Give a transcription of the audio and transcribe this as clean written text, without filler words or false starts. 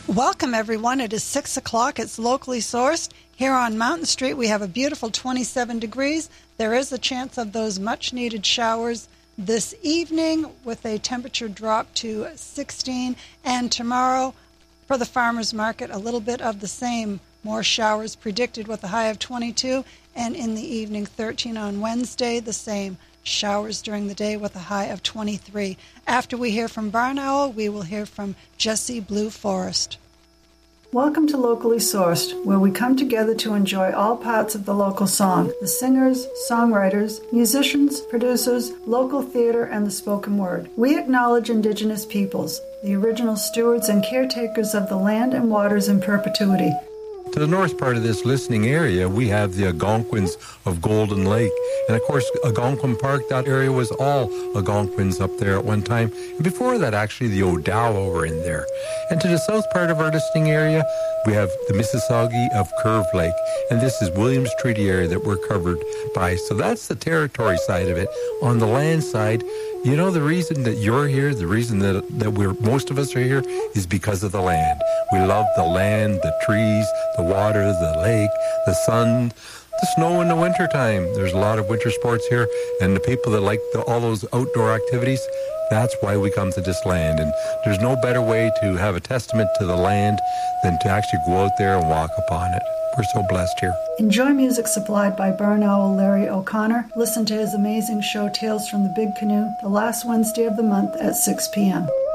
Welcome, everyone. It is 6 o'clock. It's locally sourced. Here on Mountain Street, we have a beautiful 27 degrees. There is a chance of those much-needed showers this evening with a temperature drop to 16. And tomorrow, for the farmers market, a little bit of the same. More showers predicted with a high of 22. And in the evening, 13 on Wednesday, the same. Showers during the day with a high of 23. After we hear from Barn Owl, we will hear from Jesse Blue Forest. Welcome to Locally Sourced, where we come together to enjoy all parts of the local song, the singers, songwriters, musicians, producers, local theater, and the spoken word. We acknowledge Indigenous peoples, the original stewards and caretakers of the land and waters in perpetuity. To the north part of this listening area, we have the Algonquins of Golden Lake. And of course, Algonquin Park, that area was all Algonquins up there at one time. And before that, actually, the Odawa were in there. And to the south part of our listening area, we have the Mississauga of Curve Lake. And this is Williams Treaty area that we're covered by. So that's the territory side of it. On the land side, you know, the reason that you're here, the reason that most of us are here is because of the land. We love the land, the trees, the water, the lake, the sun, the snow in the wintertime. There's a lot of winter sports here, and the people that like all those outdoor activities, that's why we come to this land. And there's no better way to have a testament to the land than to actually go out there and walk upon it. We're so blessed here. Enjoy music supplied by Barn Owl Larry O'Connor. Listen to his amazing show, Tales from the Big Canoe, the last Wednesday of the month at 6 p.m.